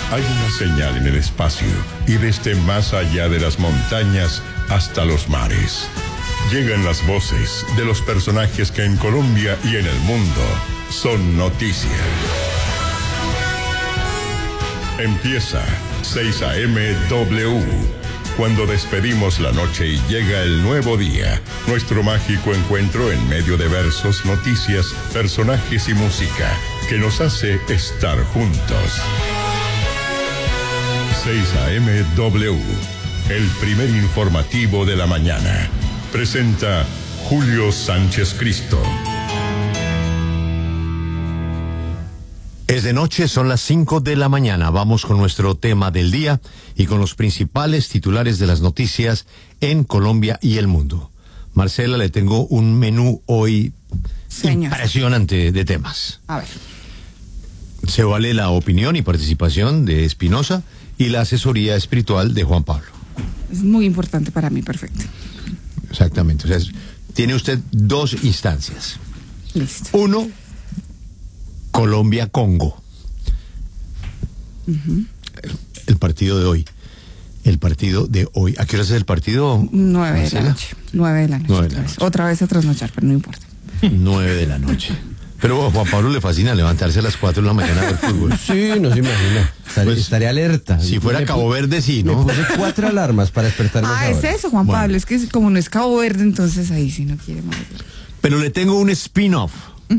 Hay una señal en el espacio y desde más allá de las montañas hasta los mares. Llegan las voces de los personajes que en Colombia y en el mundo son noticia. Empieza 6 a.m. W. Cuando despedimos la noche y llega el nuevo día, nuestro mágico encuentro en medio de versos, noticias, personajes y música que nos hace estar juntos. 6 a.m. W, el primer informativo de la mañana. Presenta Julio Sánchez Cristo. Es de noche, son las 5 de la mañana. Vamos con nuestro tema del día y con los principales titulares de las noticias en Colombia y el mundo. Marcela, le tengo un menú hoy impresionante de temas. A ver. Se vale la opinión y participación de Espinosa y la asesoría espiritual de Juan Pablo. Es muy importante para mí, perfecto. Exactamente. O sea, tiene usted dos instancias. Listo. Uno, Colombia-Congo. El partido de hoy. El partido de hoy. ¿A qué hora es el partido? 9 de la noche. 9 de la noche. 9 de la noche. Otra vez a trasnochar, pero no importa. 9 de la noche. Pero a Juan Pablo le fascina levantarse a las 4 de la mañana a ver fútbol. Sí, no se imagina. Estaré alerta. Si fuera Cabo Verde, sí, ¿no? Me puse 4 alarmas para despertarme. Es eso, Juan Pablo. Es que como no es Cabo Verde, entonces ahí sí no quiere más. Pero le tengo un spin-off.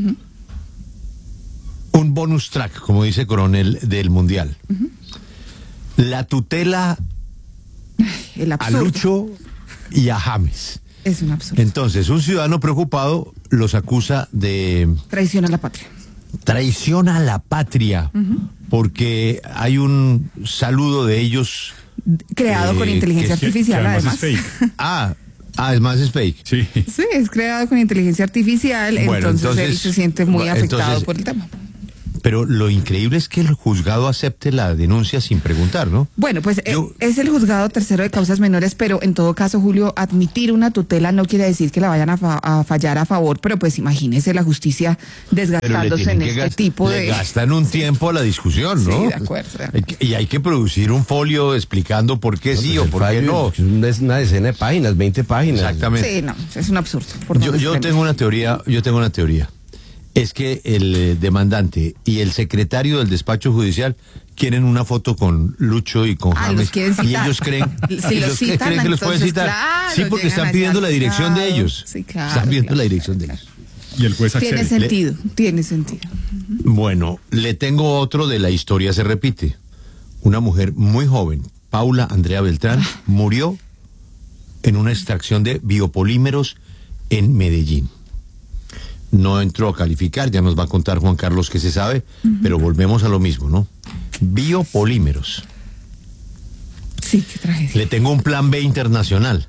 Un bonus track, como dice Coronel, del Mundial. La tutela a Lucho y a James. Es un absurdo. Entonces, un ciudadano preocupado los acusa de... Traición a la patria. Traición a la patria, porque hay un saludo de ellos... Creado con inteligencia artificial, además. Es fake. Además es fake. Sí. Sí, es creado con inteligencia artificial, Bueno, entonces él se siente muy afectado por el tema. Pero lo increíble es que el juzgado acepte la denuncia sin preguntar, ¿no? Bueno, pues es el juzgado tercero de causas menores, pero en todo caso, Julio, admitir una tutela no quiere decir que la vayan a fallar a favor, pero pues imagínese la justicia desgastándose en este tipo de... Le gastan un tiempo a la discusión, ¿no? Sí, de acuerdo. Y hay que producir un folio explicando por qué sí o por qué no. Es una decena de páginas, 20 páginas. Exactamente. Sí, no, es un absurdo. Yo tengo una teoría, Es que el demandante y el secretario del despacho judicial quieren una foto con Lucho y con James. Y ellos creen, creen que los pueden citar. Claro, sí, porque están pidiendo la dirección de ellos. Sí, claro, están pidiendo la dirección de ellos. Y el juez accede. Tiene sentido. Bueno, le tengo otro de La historia se repite. Una mujer muy joven, Paula Andrea Beltrán, murió en una extracción de biopolímeros en Medellín. No entró a calificar, ya nos va a contar Juan Carlos qué se sabe, pero volvemos a lo mismo, ¿no? Biopolímeros. Sí, qué tragedia. Le tengo un plan B internacional.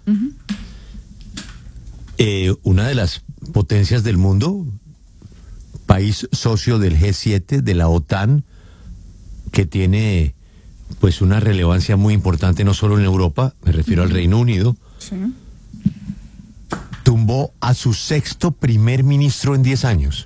Una de las potencias del mundo, país socio del G7, de la OTAN, que tiene pues una relevancia muy importante no solo en Europa, me refiero al Reino Unido. Sí. Tumbó a su sexto primer ministro en 10 años.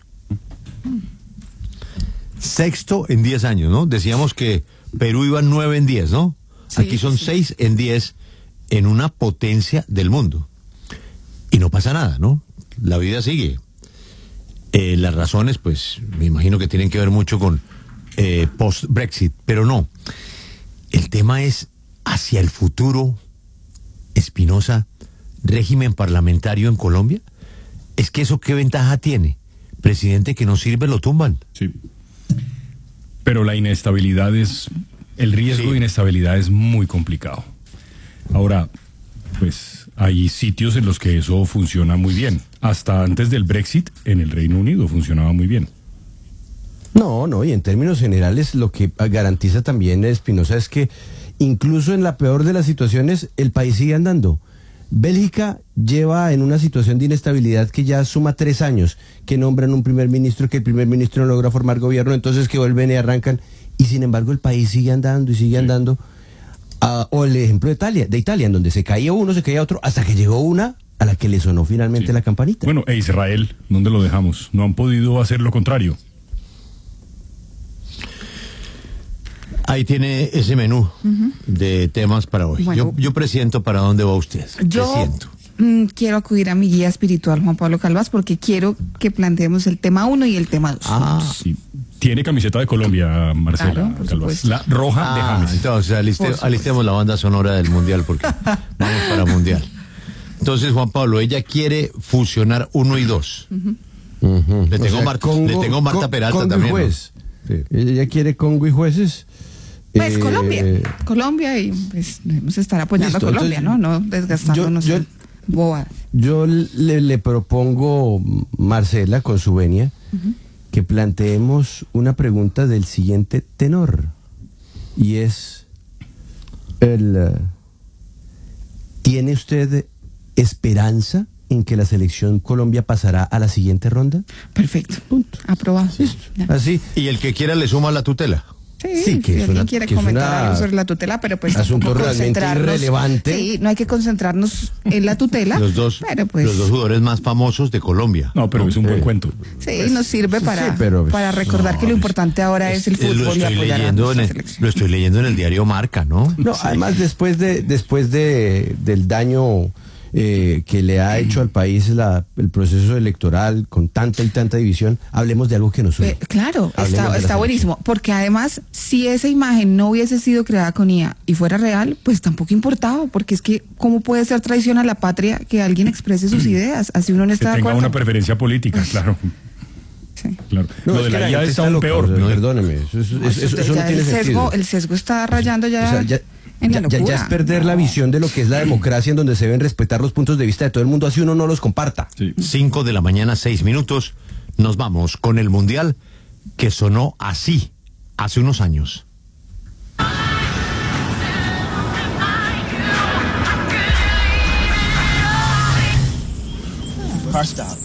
Sexto en 10 años, ¿no? Decíamos que Perú iba 9 en 10, ¿no? Sí, aquí son 6 en 10 en una potencia del mundo. Y no pasa nada, ¿no? La vida sigue. Las razones, pues, me imagino que tienen que ver mucho con post-Brexit, pero no. El tema es hacia el futuro, Espinosa, régimen parlamentario en Colombia. Es que eso, ¿qué ventaja tiene? Presidente que no sirve, lo tumban. Sí. Pero la inestabilidad el riesgo de inestabilidad es muy complicado. Ahora, pues hay sitios en los que eso funciona muy bien. Hasta antes del Brexit, en el Reino Unido funcionaba muy bien. No, y en términos generales lo que garantiza también Espinosa es que incluso en la peor de las situaciones el país sigue andando. Bélgica lleva en una situación de inestabilidad que ya suma 3 años, que nombran un primer ministro, que el primer ministro no logra formar gobierno, entonces que vuelven y arrancan, y sin embargo el país sigue andando y sigue andando. O el ejemplo de Italia, en donde se caía uno, se caía otro, hasta que llegó una a la que le sonó finalmente la campanita. Bueno, Israel, ¿dónde lo dejamos? No han podido hacer lo contrario. Ahí tiene ese menú de temas para hoy. Bueno. Yo presiento para dónde va usted. Yo Presiento. quiero acudir a mi guía espiritual, Juan Pablo Calvas, porque quiero que planteemos el tema 1 y el tema 2. Sí. Tiene camiseta de Colombia, Marcela Claro, por Calvas. supuesto. La roja de James. Entonces Por supuesto. alistemos la banda sonora del Mundial porque vamos para Mundial. Entonces, Juan Pablo, ella quiere fusionar 1 y 2. Le tengo Marta Peralta Congo también. Y juez. ¿No? Sí. Ella quiere Congo y jueces. Pues Colombia, y pues debemos estar apoyando Listo, a Colombia, entonces, ¿no? No desgastándonos en bobadas. Yo le propongo, Marcela, con su venia, que planteemos una pregunta del siguiente tenor. Y es, ¿tiene usted esperanza en que la selección Colombia pasará a la siguiente ronda? Perfecto. Punto. Aprobado. Listo. Ya. Así. Y el que quiera le suma la tutela. Sí, que si es alguien una- quiere que es comentar una- algo sobre la tutela, pero pues asunto tampoco realmente concentrarnos. irrelevante. Sí, no hay que concentrarnos en la tutela. Los dos jugadores más famosos de Colombia. No, pero es un buen cuento. Sí, nos sirve para, Sí, pero- para recordar que lo importante ahora es el Lo fútbol y estoy apoyar a leyendo nuestra en selección. lo estoy leyendo en el diario Marca, ¿no? No, además después del daño que le ha hecho al país el proceso electoral con tanta y tanta división, hablemos de algo que nos une. Claro, Hablemos de la está buenísimo, porque además, si esa imagen no hubiese sido creada con IA y fuera real, pues tampoco importaba, porque es que, ¿cómo puede ser traición a la patria que alguien exprese sus ideas? Así uno no Que está de tenga acuerdo. una preferencia política, claro. Sí. Claro. No, Lo es de que la la IA gente es está aún loca, peor. o sea, ¿no? perdóneme, eso no Ya tiene sentido. el sesgo está rayando ya, O sea, ya en la locura. es perder la visión de lo que es la democracia, en donde se deben respetar los puntos de vista de todo el mundo, así uno no los comparta. Sí. 5 de la mañana, 6 minutos. Nos vamos con el Mundial que sonó así hace unos años. Car stop.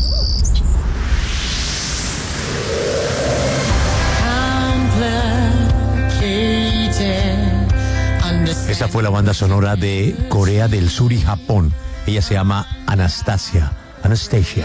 Esta fue la banda sonora de Corea del Sur y Japón. Ella se llama Anastasia.